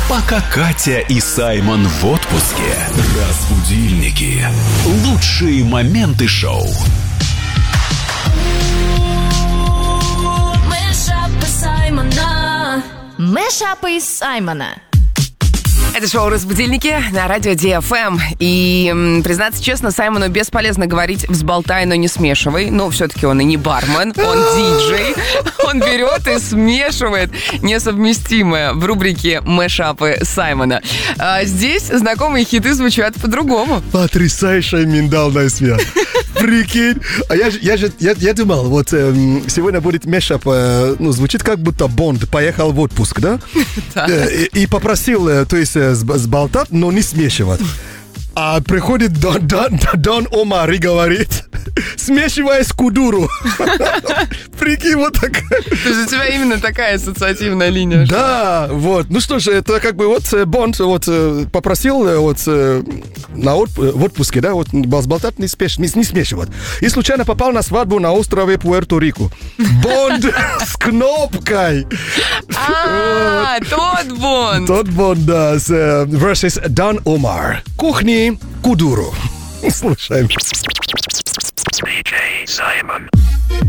Пока Катя и Саймон в отпуске. Разбудильники. Лучшие моменты шоу. Мэшапы из Саймона. Это шоу «Разбудильники» на радио DFM. И, признаться честно, Саймону бесполезно говорить «взболтай, но не смешивай». Ну, все-таки он и не бармен, он диджей. Он берет и смешивает несовместимое в рубрике «Мэшапы Саймона». А здесь знакомые хиты звучат по-другому. Потрясающая миндальная связь. Прикинь. А я думал, вот сегодня будет мэшап, звучит как будто Бонд поехал в отпуск, да? И попросил, то есть, сболтать, но не смешивать. А приходит Дон Омар и говорит: смешивай с Кудуру. Прикинь, вот такая. То есть у тебя именно такая ассоциативная линия. Да, вот. Ну что ж, это как бы вот Бонд вот попросил вот в отпуске, да, вот сболтать не смешивать. И случайно попал на свадьбу на острове Пуэрто-Рико. Бонд с кнопкой. Тот Бонд. Тот Бонд, да, versus Дон Омар. Кухни Кудуру. Слушаем. DJ Simon.